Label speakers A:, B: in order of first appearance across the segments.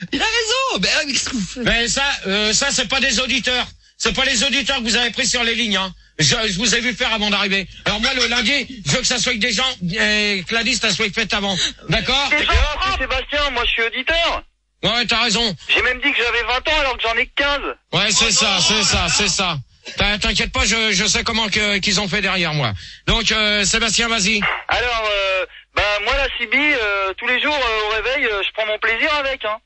A: Il a raison.
B: Mais ça c'est pas des auditeurs. C'est pas les auditeurs que vous avez pris sur les lignes, hein. Je vous ai vu faire avant d'arriver. Alors moi, le lundi, je veux que ça soit avec des gens, que la liste, elle soit faite avant. D'accord?
C: C'est Sébastien, moi je suis auditeur.
B: Ouais, t'as raison.
C: J'ai même dit que j'avais 20 ans alors que j'en ai que 15.
B: Ouais, c'est ça. T'inquiète pas, je sais comment qu'ils ont fait derrière moi. Donc, Sébastien, vas-y.
C: Alors, moi la CB, tous les jours au réveil, je prends mon plaisir avec, hein.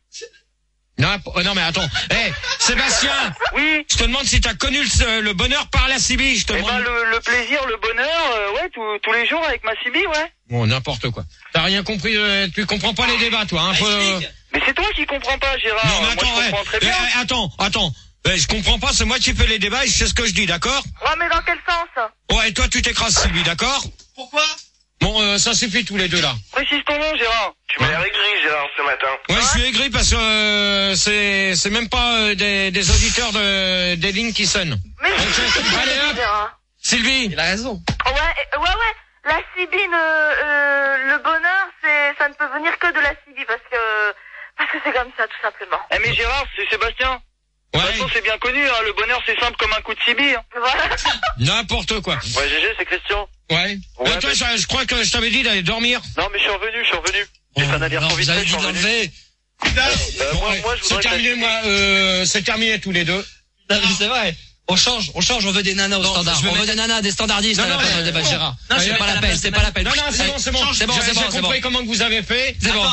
B: Non mais attends. Sébastien.
C: Oui.
B: Je te demande si t'as connu le bonheur par la CB, je te demande.
C: Le plaisir, le bonheur, ouais, tous les jours avec ma CB, ouais.
B: Bon, n'importe quoi. T'as rien compris, tu comprends pas les débats, toi, hein.
C: Mais c'est toi qui comprends pas, Gérard.
B: Non, mais attends,
C: moi, je comprends très bien.
B: Attends. Je comprends pas, c'est moi qui fais les débats et je sais ce que je dis, d'accord?
D: Ouais, mais dans quel sens?
B: Ouais, et toi, tu t'écrases, Sylvie, d'accord?
A: Pourquoi?
B: Bon, ça suffit tous les deux, là.
C: Précise ton nom, Gérard.
E: Tu m'as l'air aigri, Gérard, ce matin.
B: Ouais, je suis aigri parce que c'est même pas des auditeurs des lignes qui sonnent.
D: Mais
B: allez, hop. Sylvie.
A: Il a raison.
D: Ouais. La CB, le bonheur, ça ne peut venir que de la CB parce que c'est comme ça, tout simplement.
C: Eh mais Gérard, c'est Sébastien. De toute façon, c'est bien connu, hein, le bonheur c'est simple comme un coup de CB. Hein.
D: Voilà.
B: N'importe quoi.
E: Ouais, GG, c'est Christian.
B: Ouais.
E: Ouais,
B: toi, je crois que je t'avais dit d'aller dormir.
E: Non, mais je suis revenu. J'ai fait un aller-retour vite fait, je suis revenu. Moi, je voudrais...
B: C'est terminé tous les deux.
A: Non, mais c'est vrai. On change, on veut des nanas au standard. On veut des nanas, des standardistes à la fin du débat, Gérard. Non, c'est pas la peine.
B: Non, c'est bon. J'ai compris comment que vous avez fait.
A: C'est bon.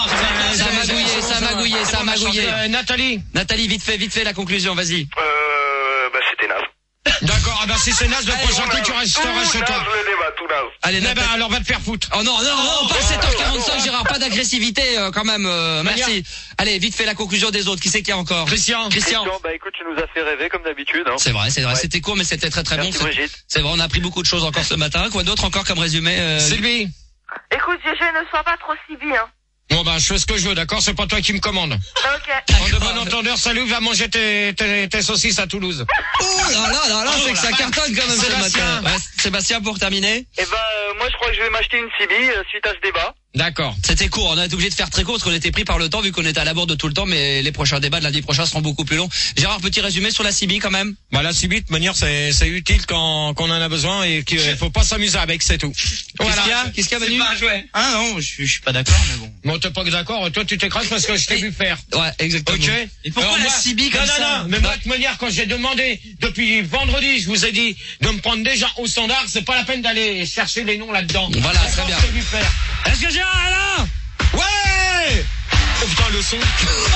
A: Ça a magouillé. Nathalie, vite fait, la conclusion, vas-y.
E: C'était naze.
B: D'accord, si c'est naze, le prochain coup, tu resteras chez toi.
E: Le débat, tout naze.
A: Allez,
B: alors va te faire foutre.
A: Oh non, pas 7h45, Gérard, pas d'agressivité, quand même, merci. Allez, vite fait la conclusion des autres. Qui c'est qu'il y a encore? Christian.
E: Bah écoute, tu nous as fait rêver comme d'habitude, hein.
A: C'est vrai, c'était court, mais c'était très
E: Merci,
A: bon.
E: Brigitte.
A: C'est vrai, on a appris beaucoup de choses encore ce matin. Quoi d'autre encore comme résumé,
B: Sylvie.
D: Écoute, GG, ne sois pas trop CB, hein.
B: Bon, je fais ce que je veux, d'accord? C'est pas toi qui me commande.
D: Ok.
B: En de bon entendeur, salut, va manger tes saucisses à Toulouse.
A: Oh là, c'est que ça cartonne quand même ce matin. Ouais, Sébastien, pour terminer.
C: Moi je crois que je vais m'acheter une CB suite à ce débat.
B: D'accord.
A: C'était court, on a été obligé de faire très court parce qu'on était pris par le temps vu qu'on était à la bourre de tout le temps, mais les prochains débats de lundi prochain seront beaucoup plus longs. Gérard, petit résumé sur la CB quand même.
B: La CB, de toute manière, c'est utile quand on en a besoin et qu'il faut pas s'amuser avec, c'est tout. Voilà.
A: Qu'est-ce qu'il y a venu?
F: Ah non, je suis pas d'accord, mais bon.
B: Bon, t'es pas d'accord, toi tu t'écrases parce que je t'ai vu faire.
A: Ouais, exactement.
B: Ok.
F: Et pourquoi la CB comme ça?
B: Non, mais moi, de toute manière, quand j'ai demandé, depuis vendredi, je vous ai dit de me prendre déjà au standard, c'est pas la peine d'aller chercher les noms là-dedans.
A: Voilà, très bien.
B: Je t'ai vu faire. Est-ce que Gérard est là? Ouais! Oh putain, le son.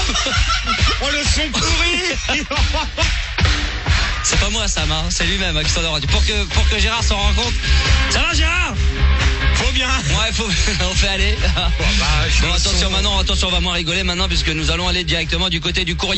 B: Oh, le son pourri.
A: C'est pas moi, Sam, hein. C'est lui-même, avec son radio. Pour que Gérard s'en rende compte. Ça va, Gérard?
B: Faut bien.
A: Ouais, on fait aller. Bon, attention, on va moins rigoler maintenant puisque nous allons aller directement du côté du courrier.